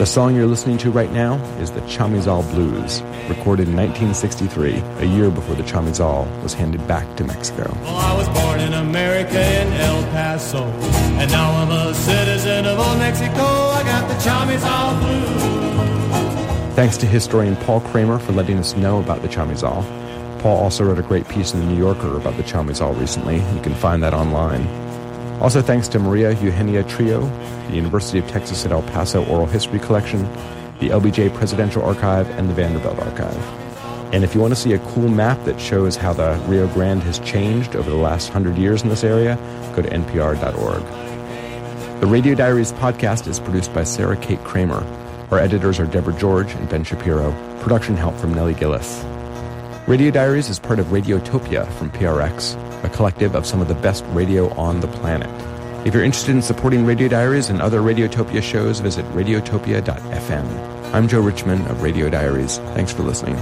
The song you're listening to right now is the Chamizal Blues, recorded in 1963, a year before the Chamizal was handed back to Mexico. Well, I was born in America in El Paso, and now I'm a citizen of old Mexico. I got the Chamizal Blues. Thanks to historian Paul Kramer for letting us know about the Chamizal. Paul also wrote a great piece in the New Yorker about the Chamizal recently. You can find that online. Also thanks to Maria Eugenia Trio, the University of Texas at El Paso Oral History Collection, the LBJ Presidential Archive, and the Vanderbilt Archive. And if you want to see a cool map that shows how the Rio Grande has changed over the last 100 years in this area, go to npr.org. The Radio Diaries podcast is produced by Sarah Kate Kramer. Our editors are Deborah George and Ben Shapiro. Production help from Nellie Gillis. Radio Diaries is part of Radiotopia from PRX, a collective of some of the best radio on the planet. If you're interested in supporting Radio Diaries and other Radiotopia shows, visit radiotopia.fm. I'm Joe Richman of Radio Diaries. Thanks for listening.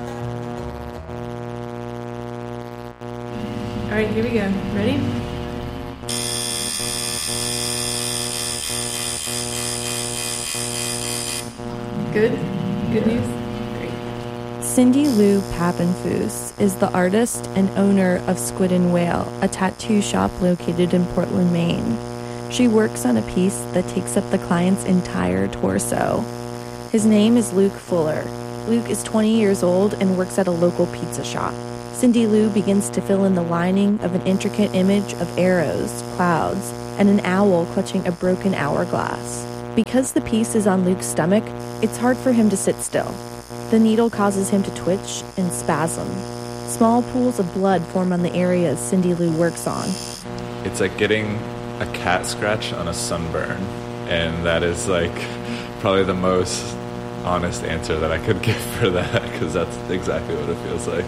All right, here we go. Ready? Good? Good news? Cindy Lou Pappenfuss is the artist and owner of Squid and Whale, a tattoo shop located in Portland, Maine. She works on a piece that takes up the client's entire torso. His name is Luke Fuller. Luke is 20 years old and works at a local pizza shop. Cindy Lou begins to fill in the lining of an intricate image of arrows, clouds, and an owl clutching a broken hourglass. Because the piece is on Luke's stomach, it's hard for him to sit still. The needle causes him to twitch and spasm. Small pools of blood form on the areas Cindy Lou works on. It's like getting a cat scratch on a sunburn, and that is like probably the most honest answer that I could give for that, because that's exactly what it feels like.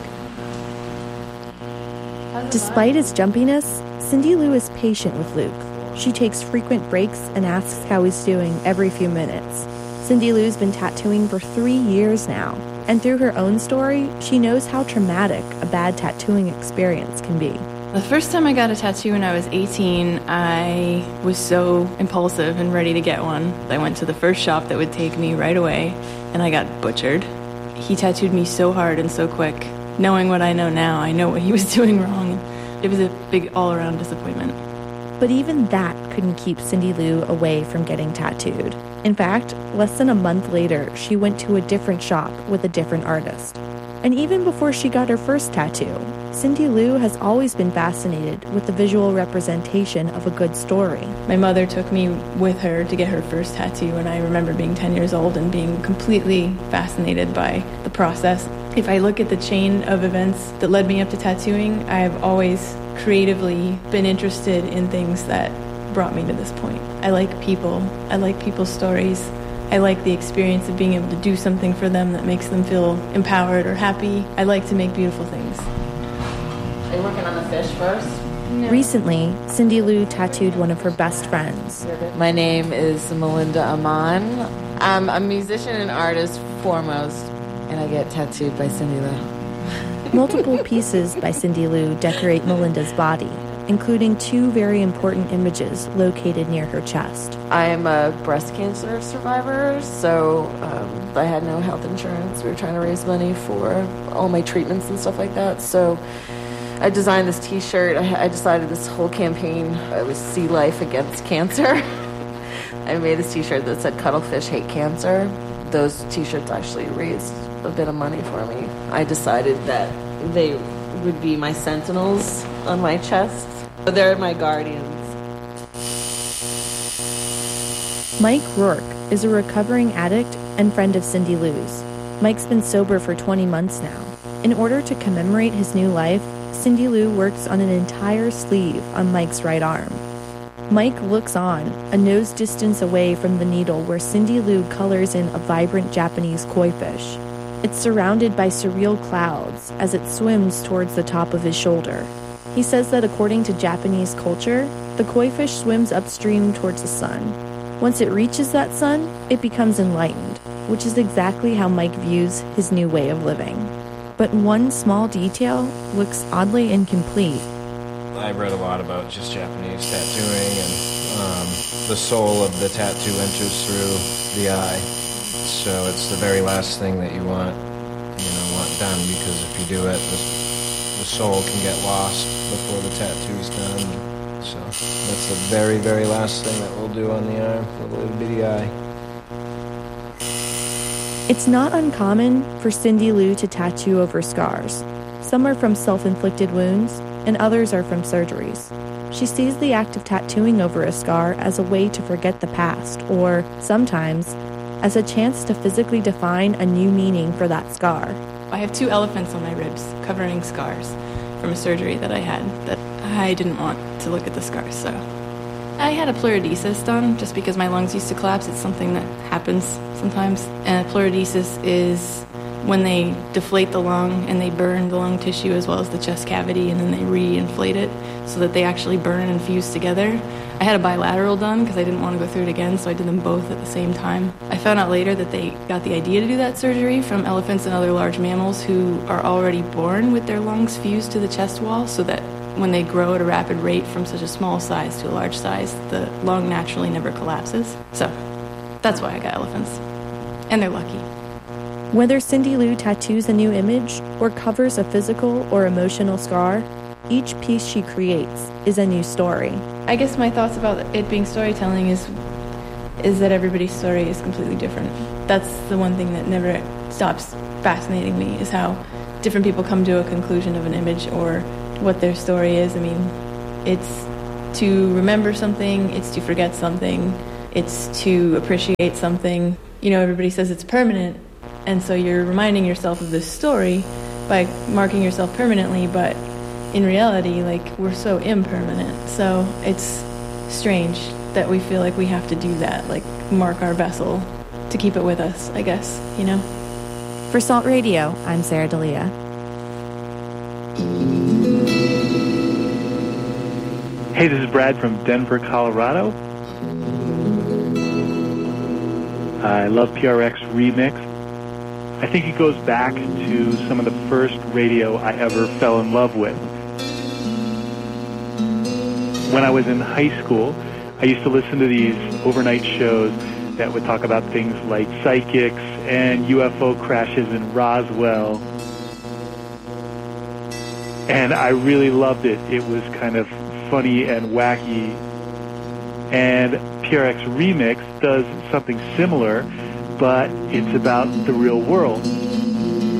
Despite his jumpiness, Cindy Lou is patient with Luke. She takes frequent breaks and asks how he's doing every few minutes. Cindy Lou's been tattooing for 3 years now, and through her own story, she knows how traumatic a bad tattooing experience can be. The first time I got a tattoo when I was 18, I was so impulsive and ready to get one. I went to the first shop that would take me right away, and I got butchered. He tattooed me so hard and so quick. Knowing what I know now, I know what he was doing wrong. It was a big all-around disappointment. But even that couldn't keep Cindy Lou away from getting tattooed. In fact, less than a month later, she went to a different shop with a different artist. And even before she got her first tattoo, Cindy Lou has always been fascinated with the visual representation of a good story. My mother took me with her to get her first tattoo, and I remember being 10 years old and being completely fascinated by the process. If I look at the chain of events that led me up to tattooing, I have always creatively been interested in things that brought me to this point. I like people. I like people's stories. I like the experience of being able to do something for them that makes them feel empowered or happy. I like to make beautiful things. Are you working on the fish first? No. Recently, Cindy Lou tattooed one of her best friends. My name is Melinda Aman. I'm a musician and artist foremost, and I get tattooed by Cindy Lou. Multiple pieces by Cindy Lou decorate Melinda's body, including 2 very important images located near her chest. I am a breast cancer survivor, so I had no health insurance. We were trying to raise money for all my treatments and stuff like that, so I designed this t-shirt. I decided this whole campaign, it was See Life Against Cancer. I made this t-shirt that said Cuttlefish Hate Cancer. Those t-shirts actually raised a bit of money for me. I decided that they would be my sentinels on my chest. They're my guardians. Mike Rourke is a recovering addict and friend of Cindy Lou's. Mike's been sober for 20 months now. In order to commemorate his new life, Cindy Lou works on an entire sleeve on Mike's right arm. Mike looks on, a nose distance away from the needle where Cindy Lou colors in a vibrant Japanese koi fish. It's surrounded by surreal clouds as it swims towards the top of his shoulder. He says that according to Japanese culture, the koi fish swims upstream towards the sun. Once it reaches that sun, it becomes enlightened, which is exactly how Mike views his new way of living. But one small detail looks oddly incomplete. I read a lot about just Japanese tattooing, and the soul of the tattoo enters through the eye. So it's the very last thing that you want done, because if you do it, the soul can get lost before the tattoo's done. So that's the very, very last thing that we'll do on the arm, the little bitty eye. It's not uncommon for Cindy Lou to tattoo over scars. Some are from self-inflicted wounds, and others are from surgeries. She sees the act of tattooing over a scar as a way to forget the past, or, sometimes, as a chance to physically define a new meaning for that scar. I have 2 elephants on my ribs covering scars from a surgery that I had that I didn't want to look at the scars, so. I had a pleurodesis done just because my lungs used to collapse. It's something that happens sometimes. And a pleurodesis is when they deflate the lung and they burn the lung tissue as well as the chest cavity, and then they re-inflate it so that they actually burn and fuse together. I had a bilateral done because I didn't want to go through it again, so I did them both at the same time. I found out later that they got the idea to do that surgery from elephants and other large mammals who are already born with their lungs fused to the chest wall, so that when they grow at a rapid rate from such a small size to a large size, the lung naturally never collapses. So that's why I got elephants. And they're lucky. Whether Cindy Lou tattoos a new image or covers a physical or emotional scar, each piece she creates is a new story. I guess my thoughts about it being storytelling is that everybody's story is completely different. That's the one thing that never stops fascinating me, is how different people come to a conclusion of an image or what their story is. I mean, it's to remember something, it's to forget something, it's to appreciate something. You know, everybody says it's permanent, and so you're reminding yourself of this story by marking yourself permanently, but in reality, like, we're so impermanent. So it's strange that we feel like we have to do that, like mark our vessel to keep it with us, I guess, you know? For Salt Radio, I'm Sarah D'Elia. Hey, this is Brad from Denver, Colorado. I love PRX Remix. I think it goes back to some of the first radio I ever fell in love with. When I was in high school, I used to listen to these overnight shows that would talk about things like psychics and UFO crashes in Roswell. And I really loved it. It was kind of funny and wacky. And PRX Remix does something similar, but it's about the real world.